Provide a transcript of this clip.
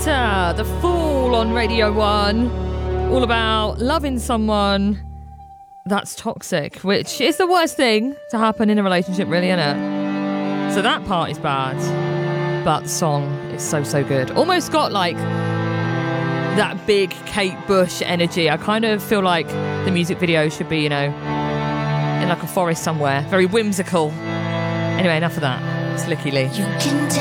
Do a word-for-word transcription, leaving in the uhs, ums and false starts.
Carter, The Fool on Radio one. All about loving someone that's toxic, which is the worst thing to happen in a relationship, really, isn't it? So that part is bad, but the song is so, so good. Almost got like that big Kate Bush energy. I kind of feel like the music video should be, you know, in like a forest somewhere. Very whimsical. Anyway, enough of that. It's Licky Lee.